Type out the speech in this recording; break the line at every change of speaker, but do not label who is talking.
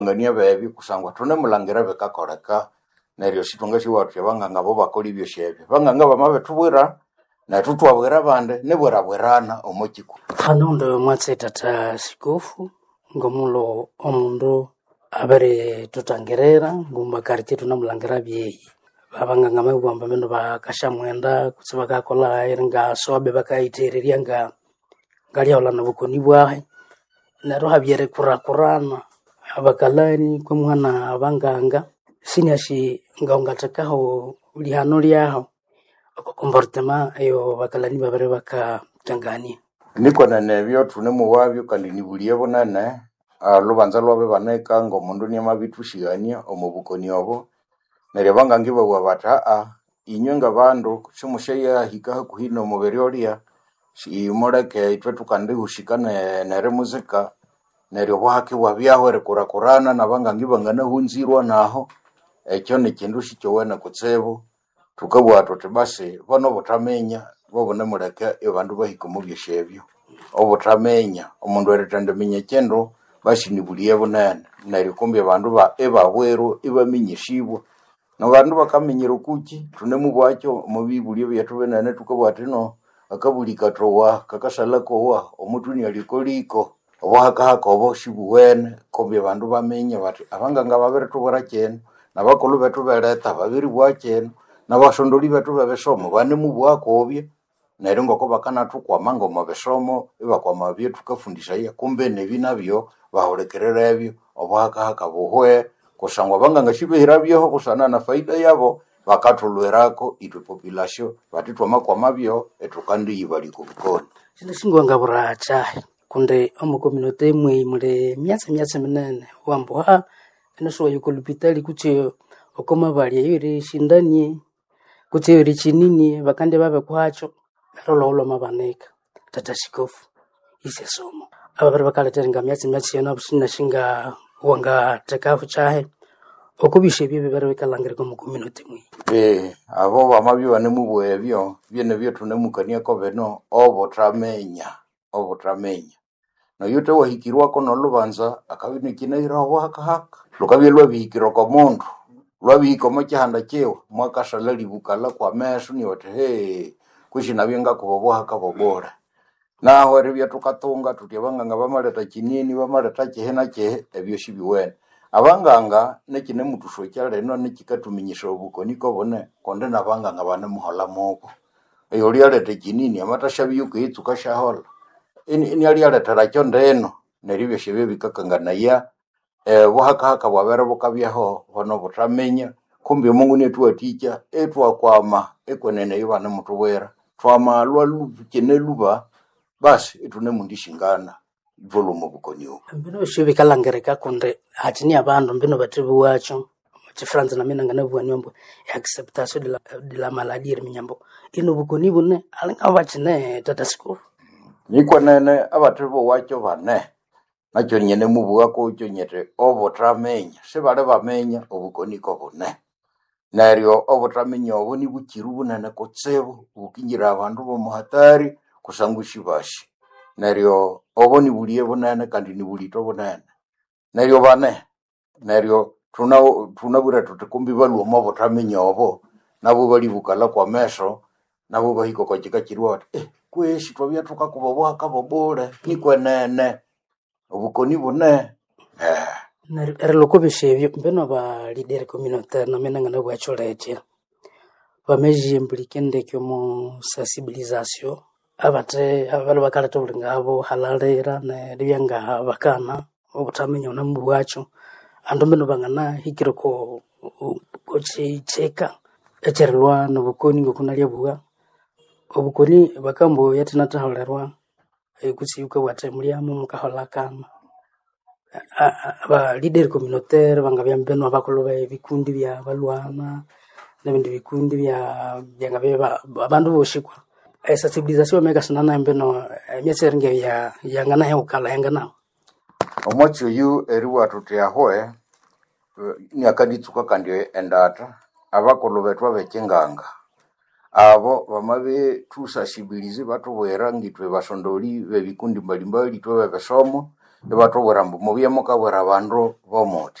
ngania bebi kusangwa tune mulangira bekakoreka neryo situnga siwathe banganga bo bakoli byoshebye banganga bamabetubwira na tutwabwira bande nebwerabwerana omokiku
hanondo mwatse tata sikofu ngomulo omundu abere tutangerera ngumbakarite tunamulangira byeyi abanganga mabwamba mendo bakashamwenda kutse bakakola iringa sobe bakaitereria nga ngali ola nabukoni bwahe naro habyere kurakurana abakalani kwa mwana abanganga sinyashi ngaongatakaho lihano lyaho comportement ayo bakalani babere bakatangania
niko nebyo tunemu wabyo kandi nibuliye bonane lubanza lwabe baneka ngo mundu nyamabitushigania omubukoni obo neryo bangangi bawa bata inywe nga bandu simusheya hika kuhino muberi olia si moreke itwe tukandi hushikane nere muzika neryo bwake wabyaho rekurakurana na bangangi bangana hunzirwa naho ekyo ni kindu shikyowena kutsebo tukabwa tote basi bono botamenya bobone muleke ebandu bahika mu byeshebyo obotamenya omundu eretande menye kendo basi nibuliye bonane neryo kumbe abandu ba ebabweru ebaminyishibwa no bandu bakamenyero kuki tunemu bwacyo mu bibulyo byatu benane tukabwa tino akabulika towa kakasalako wa omutuni alikoliko obwaka obo shibuwene kumbe abandu bamenye bati abanganga babere tubora cyene nabakolu betu beleta babiri bwakene nabashondoli betu bebesomo bane mu bwakobye neryo ngoko bakana tukwama ngo mabesomo ibakwama bye tukafundisha ya kumbe nebinabyo baholekerera ebyo obwaka buhwe kusangwa banganga shibehira byo kusana na faida yabo bakatulwerako itwe population batitwa makwama byo etukandi yibali kubukoni
sinashingwa ngaburacha kunde omukominote mwe mule myatse minene wambo enoso yukolupitali kuche okoma bali yiri shindanie kuche yiri chinini bakande babe kwacho rolo mabaneka tata sikofu ise somo ababere bakaletenga myatse yana sinashinga wanga tekafu chahe okubishe bye bere bekalangire ko mukominote mwe
abo bamabyo bane mu bwebyo byene byo tunemukania ko beno obotramenya no yote wahikirwa kono lubanza akabini kinaira waka lukabyelwa bihikiro ko mundu lwabihiko mochihanda chewe mwaka salali bukala kwa mesu ni wote kushina byenga kuboboha kabobora naho eribya tukatunga tutyabanganga bamaleta kinini bamaleta kihena kye ebyo shibiwene abanganga nekine mutusho kyaleno nekikatuminyisha obukoni ko bone konde nabanganga bane muhola moko eyo lyalete kinini amatashabiyuko yitsuka shahola ini aliyaleta rakyo ndeno neribyo shebe bikakangana ya buhaka bwabere bukabyaho bono butamenya kumbe Mungu netu aticha etwakwama ekwenene yibana mutubwera twama lwalu keneluba basi etune mundishingana volume bukoniyo
mbino shebe kalangereka konde hatini abantu mbino batibu wacho chifranza na mina ngana bwa nyombo acceptation de la maladie minyambo ino bukoni bune alanga bachine tata siko
niko nene abatibu wacho bane nacho nyene mubuga ko cyo nyete obotramenya sebale bamenya obukoni ko bune neryo obotramenya obuni bukiru bunene ko tsebo bukingira abantu bo muhatari kusangushibashe neryo oboni buliye bunene kandi ni bulito bunene neryo bane neryo tunabura tutekumbi baluo mabotramenya obo nabo bali bukala kwa meso nabo bahiko kwa kikakirwa kweshi twabya tukakuboboha kabobore nikwenene obukoni bune
lokobeshebyo mbeno ba leader communautaire na menanga na bwacholeje bameji impliquende como sensibilisation abate abalo bakala tobulinga abo halalera ne byanga bakana obutamenya na mbwacho ando mbeno bangana hikiro ko cheka echerwa no bukoni ngokunalya buga obukoni bakambo yatina taholerwa kusiyuka watemuliamu mukahola kama aba leader communautaire bangabya mbeno abakoloba ebikundi bya balwana nebindi bikundi bya byangabeba abantu boshikwa sensibilisation mega sanana mbeno myetseringe ya yangana he ukala yangana
omocho yu eriwa tutyahoe ni akaditsuka kandi endata abakoloba twabekenganga abo bamabe tusasibilize batubwera ngitwe basondoli bebikundi mbalimbali twe besomo ibatubwira mbu mubye mukabwira abandu bomuthi